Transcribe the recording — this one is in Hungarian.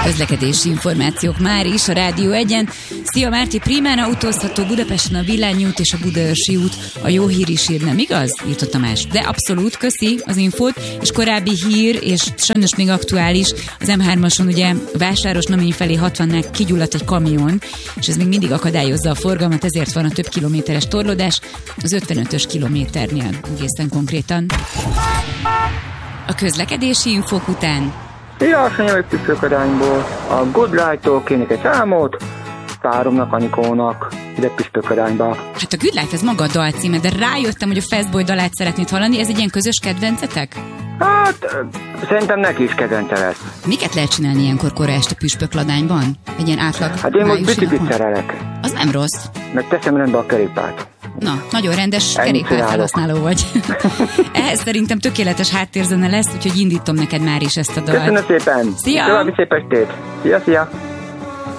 Közlekedési információk már is a Rádió 1-en. Szia Márti, Primán autózható Budapesten a Villányi út és a Budaörsi út. A jó hír is hír, nem igaz? Írta Tamás. De abszolút, köszi az infót. És korábbi hír, és sajnos még aktuális, az M3-ason ugye Vásáros-Namény felé 60-nál kigyulladt egy kamion, és ez még mindig akadályozza a forgalmat, ezért van a több kilométeres torlódás, az 55-ös kilométernél egészen konkrétan. A közlekedési infók után. Sziasztok, jövök Püspöködányból. A Good Life-tól kérnék egy számot, Páromnak, Anikónak, ide Püspöködányba. Hát a Good Life, ez maga a dalcíme, de rájöttem, hogy a Fastboy dalát szeretnéd hallani, ez egy ilyen közös kedvencetek? Hát, szerintem neki is kedvence lesz. Miket lehet csinálni ilyenkor kora este Püspökladányban? Egy ilyen átlag. Hát én most biciklit szerelek. Az nem rossz. Meg teszem rendbe a kerékpárt. Na, nagyon rendes kerékpárfelhasználó vagy. Ehhez szerintem tökéletes háttérzene lesz, úgyhogy indítom neked már is ezt a dalt. Köszönöm szépen. Szia! További szép estét. Szia, szia!